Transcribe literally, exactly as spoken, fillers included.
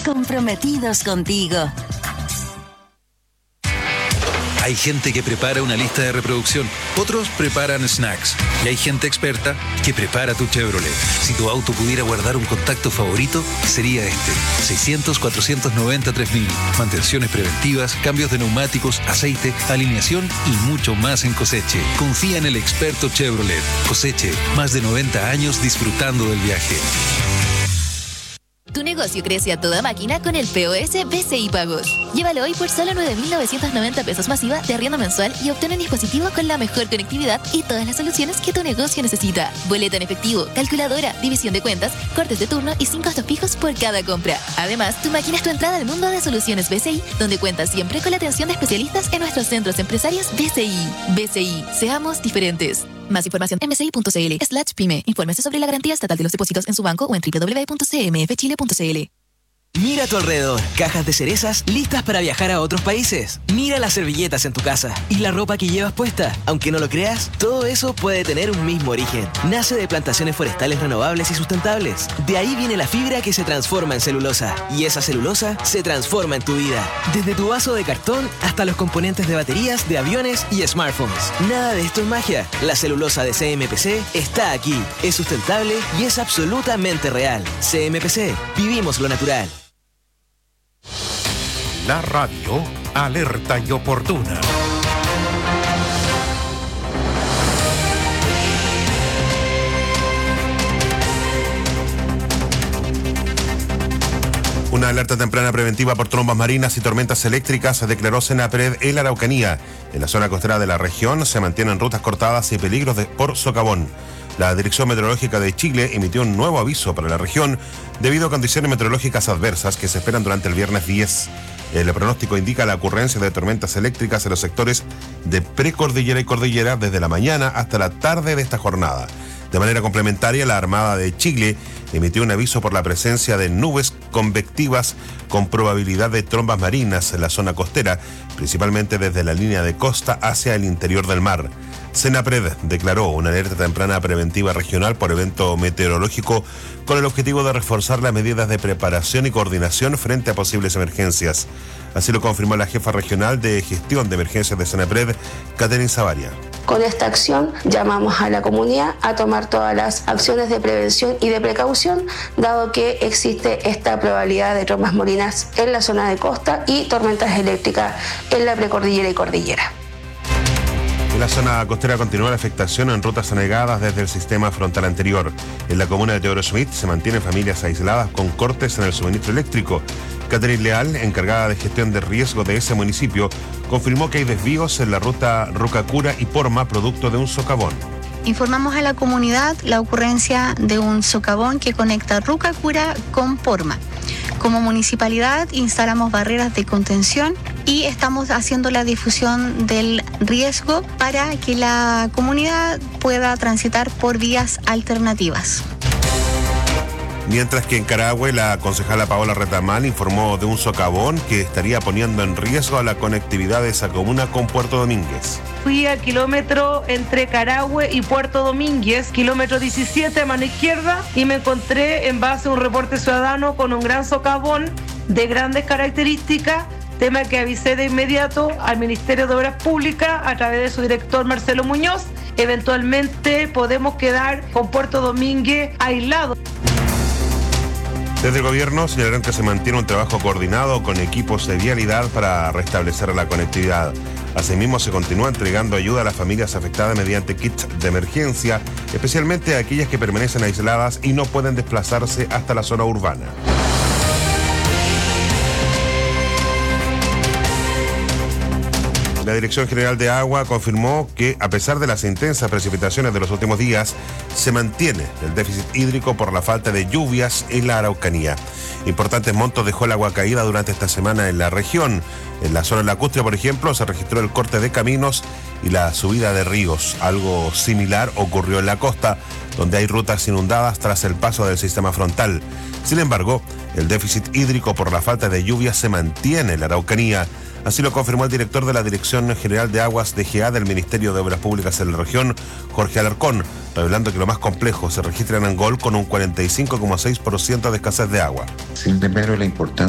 comprometidos contigo. Hay gente que prepara una lista de reproducción, otros preparan snacks y hay gente experta que prepara tu Chevrolet. Si tu auto pudiera guardar un contacto favorito, sería este. seiscientos, cuatrocientos noventa, tres mil. Mantenciones preventivas, cambios de neumáticos, aceite, alineación y mucho más en Coseche. Confía en el experto Chevrolet. Coseche, más de noventa años disfrutando del viaje. Tu negocio crece a toda máquina con el P O S B C I Pagos. Llévalo hoy por solo nueve mil novecientos noventa pesos masiva de arriendo mensual y obtén un dispositivo con la mejor conectividad y todas las soluciones que tu negocio necesita. Boleta en efectivo, calculadora, división de cuentas, cortes de turno y sin costos fijos por cada compra. Además, tu máquina es tu entrada al mundo de soluciones B C I, donde cuentas siempre con la atención de especialistas en nuestros centros empresarios B C I. B C I, seamos diferentes. Más información en bci.cl slash pyme. Infórmese sobre la garantía estatal de los depósitos en su banco o en doble u doble u doble u punto c m f chile punto c l. Mira a tu alrededor, cajas de cerezas listas para viajar a otros países. Mira las servilletas en tu casa y la ropa que llevas puesta. Aunque no lo creas, todo eso puede tener un mismo origen. Nace de plantaciones forestales renovables y sustentables. De ahí viene la fibra que se transforma en celulosa. Y esa celulosa se transforma en tu vida. Desde tu vaso de cartón hasta los componentes de baterías, de aviones y smartphones. Nada de esto es magia. La celulosa de C M P C está aquí. Es sustentable y es absolutamente real. C M P C, vivimos lo natural. La radio alerta y oportuna. Una alerta temprana preventiva por trombas marinas y tormentas eléctricas se declaró Senapred en la Araucanía. En la zona costera de la región se mantienen rutas cortadas y peligros de, por socavón. La Dirección Meteorológica de Chile emitió un nuevo aviso para la región debido a condiciones meteorológicas adversas que se esperan durante el viernes diez. El pronóstico indica la ocurrencia de tormentas eléctricas en los sectores de precordillera y cordillera desde la mañana hasta la tarde de esta jornada. De manera complementaria, la Armada de Chile emitió un aviso por la presencia de nubes convectivas con probabilidad de trombas marinas en la zona costera, principalmente desde la línea de costa hacia el interior del mar. Senapred declaró una alerta temprana preventiva regional por evento meteorológico con el objetivo de reforzar las medidas de preparación y coordinación frente a posibles emergencias. Así lo confirmó la jefa regional de gestión de emergencias de Senapred, Catherine Savaria. Con esta acción llamamos a la comunidad a tomar todas las acciones de prevención y de precaución, dado que existe esta probabilidad de trombas marinas en la zona de costa y tormentas eléctricas en la precordillera y cordillera. En la zona costera continúa la afectación en rutas anegadas desde el sistema frontal anterior. En la comuna de Teodoro Schmidt se mantienen familias aisladas con cortes en el suministro eléctrico. Catherine Leal, encargada de gestión de riesgo de ese municipio, confirmó que hay desvíos en la ruta Rucacura y Porma producto de un socavón. Informamos a la comunidad la ocurrencia de un socavón que conecta Rucacura con Porma. Como municipalidad instalamos barreras de contención y estamos haciendo la difusión del riesgo para que la comunidad pueda transitar por vías alternativas. Mientras que en Carahue, la concejala Paola Retamal informó de un socavón que estaría poniendo en riesgo la conectividad de esa comuna con Puerto Domínguez. Fui al kilómetro entre Carahue y Puerto Domínguez, kilómetro diecisiete a mano izquierda, y me encontré en base a un reporte ciudadano con un gran socavón de grandes características, tema que avisé de inmediato al Ministerio de Obras Públicas a través de su director Marcelo Muñoz. Eventualmente podemos quedar con Puerto Domínguez aislado. Desde el gobierno señalaron que se mantiene un trabajo coordinado con equipos de vialidad para restablecer la conectividad. Asimismo, se continúa entregando ayuda a las familias afectadas mediante kits de emergencia, especialmente a aquellas que permanecen aisladas y no pueden desplazarse hasta la zona urbana. La Dirección General de Agua confirmó que, a pesar de las intensas precipitaciones de los últimos días, se mantiene el déficit hídrico por la falta de lluvias en la Araucanía. Importantes montos dejó el agua caída durante esta semana en la región. En la zona lacustre, por ejemplo, se registró el corte de caminos y la subida de ríos. Algo similar ocurrió en la costa, donde hay rutas inundadas tras el paso del sistema frontal. Sin embargo, el déficit hídrico por la falta de lluvias se mantiene en la Araucanía. Así lo confirmó el director de la Dirección General de Aguas D G A del Ministerio de Obras Públicas en la región, Jorge Alarcón, revelando que lo más complejo se registra en Angol con un cuarenta y cinco coma seis por ciento de escasez de agua. Sin embargo, la importancia